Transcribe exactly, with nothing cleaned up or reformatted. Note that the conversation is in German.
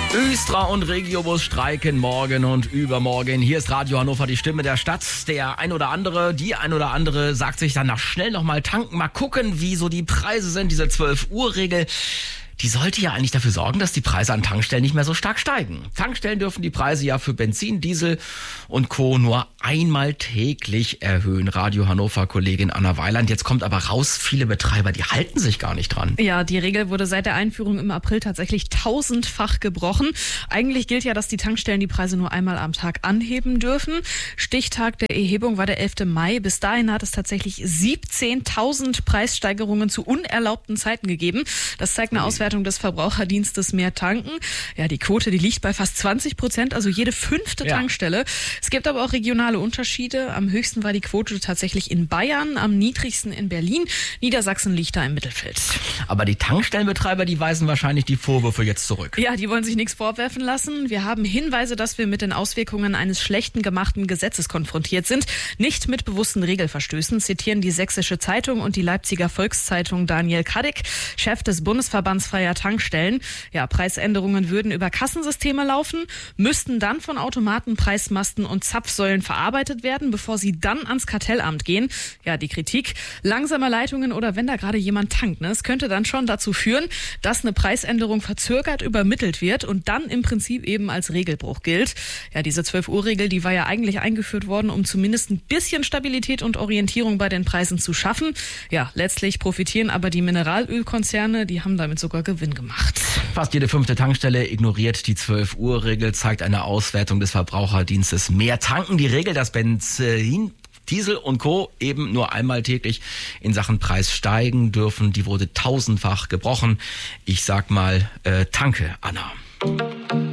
Östra und Regiobus streiken morgen und übermorgen. Hier ist Radio Hannover, die Stimme der Stadt. Der ein oder andere, die ein oder andere sagt sich dann nach schnell nochmal tanken, mal gucken, wie so die Preise sind. Diese zwölf Uhr Regel, die sollte ja eigentlich dafür sorgen, dass die Preise an Tankstellen nicht mehr so stark steigen. Tankstellen dürfen die Preise ja für Benzin, Diesel und Co. nur einmal täglich erhöhen. Radio Hannover Kollegin Anna Weiland. Jetzt kommt aber raus, viele Betreiber, die halten sich gar nicht dran. Ja, die Regel wurde seit der Einführung im April tatsächlich tausendfach gebrochen. Eigentlich gilt ja, dass die Tankstellen die Preise nur einmal am Tag anheben dürfen. Stichtag der Erhebung war der elfte Mai. Bis dahin hat es tatsächlich siebzehntausend Preissteigerungen zu unerlaubten Zeiten gegeben. Das zeigt eine Auswertung des Verbraucherdienstes Mehr Tanken. Ja, die Quote, die liegt bei fast zwanzig Prozent, also jede fünfte ja. Tankstelle. Es gibt aber auch regionale Unterschiede. Am höchsten war die Quote tatsächlich in Bayern, am niedrigsten in Berlin. Niedersachsen liegt da im Mittelfeld. Aber die Tankstellenbetreiber, die weisen wahrscheinlich die Vorwürfe jetzt zurück. Ja, die wollen sich nichts vorwerfen lassen. Wir haben Hinweise, dass wir mit den Auswirkungen eines schlechten gemachten Gesetzes konfrontiert sind. Nicht mit bewussten Regelverstößen, zitieren die Sächsische Zeitung und die Leipziger Volkszeitung Daniel Kadek, Chef des Bundesverbands Freier Tankstellen. Ja, Preisänderungen würden über Kassensysteme laufen, müssten dann von Automaten, Preismasten und Zapfsäulen verarbeitet werden, bevor sie dann ans Kartellamt gehen. Ja, die Kritik, langsame Leitungen oder wenn da gerade jemand tankt, ne, es könnte dann schon dazu führen, dass eine Preisänderung verzögert übermittelt wird und dann im Prinzip eben als Regelbruch gilt. Ja, diese zwölf Uhr Regel, die war ja eigentlich eingeführt worden, um zumindest ein bisschen Stabilität und Orientierung bei den Preisen zu schaffen. Ja, letztlich profitieren aber die Mineralölkonzerne, die haben damit sogar Gewinn gemacht. Fast jede fünfte Tankstelle ignoriert die zwölf Uhr Regel, zeigt eine Auswertung des Verbraucherdienstes Mehr Tanken. Die Regel, dass Benzin, Diesel und Co. eben nur einmal täglich in Sachen Preis steigen dürfen, die wurde tausendfach gebrochen. Ich sag mal, äh, danke, Anna.